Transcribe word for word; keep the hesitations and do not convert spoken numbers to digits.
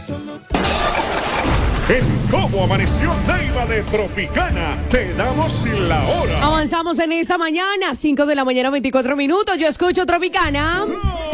En Cómo Amaneció Neiva de Tropicana, te damos la hora. Avanzamos en esa mañana, cinco de la mañana, veinticuatro minutos. Yo escucho Tropicana. ¡Oh!